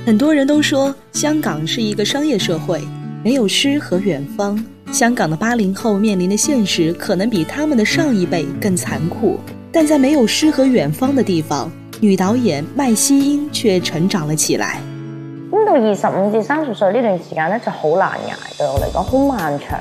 很多人都说香港是一个商业社会，没有诗和远方。香港的80后面临的现实可能比他们的上一辈更残酷，但在没有诗和远方的地方，女導演麥希英卻成長了起來。 咁到25至30歲呢段時間咧就好難捱，對我嚟講好漫長。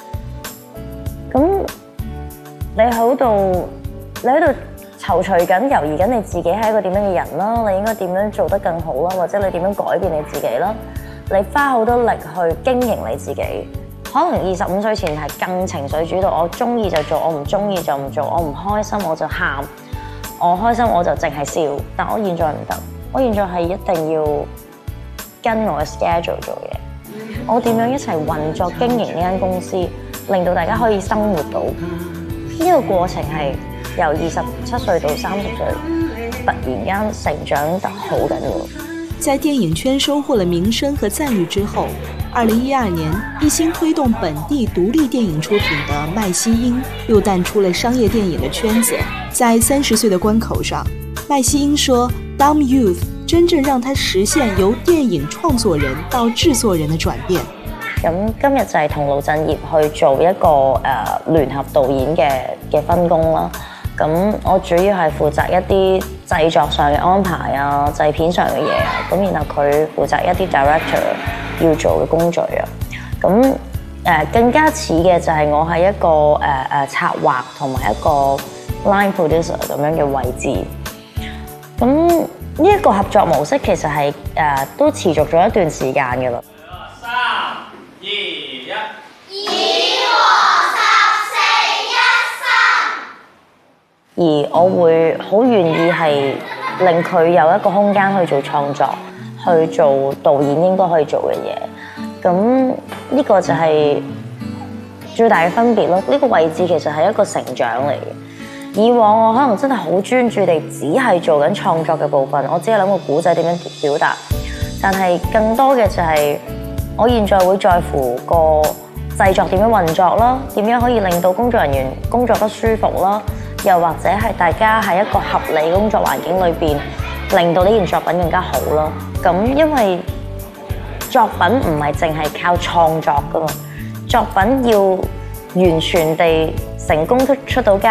咁你喺度躊躇緊、猶豫緊你自己係一個點樣嘅人啦，你應該點樣做得更好啦，或者你點樣改變你自己啦，你花好多力去經營你自己。可能25歲前係更情緒主導，我中意就做，我唔中意就唔做，我唔開心我就喊，我開心我就淨係笑。但我現在唔得，我現在係一定要跟我嘅 schedule 做嘢。我點樣一齊運作經營呢間公司，令到大家可以生活到呢個過程係由27歲到30歲，突然間成長得好緊要。 在電影圈收穫了名聲和讚譽之後，2012年一心推動本地獨立電影出品的麥希英又淡出了商業電影的圈子。在30歲的關口上，麥希英說 Dumb Youth 真正讓他實現由電影創作人到製作人的轉變。 咁今日就係同盧振業去做一個聯合導演嘅分工啦。咁我主要係負責一啲製作上嘅安排啊、製片上嘅嘢啊，咁然後佢負責一啲 director 要做嘅工序啊。咁更加似嘅就係我係一個策劃同埋一個 line producer 咁樣嘅位置。咁呢一個合作模式其實係都持續咗一段時間嘅啦。3、2、1。而我會好願意係令佢有一個空間去做創作，去做導演應該可以做嘅嘢。咁呢個就係最大嘅分別咯。呢個位置其實係一個成長嚟嘅。以往我可能真係好專注地只係做緊創作嘅部分，我只係諗個故仔點樣表達。但係更多嘅就係我現在會在乎個製作點樣運作啦，點樣可以令到工作人員工作得舒服啦。又或者係大家喺一個合理工作環境裏邊，令到呢件作品更加好咯。咁因為作品唔係淨係靠創作㗎嘛，作品要完全地成功出到街。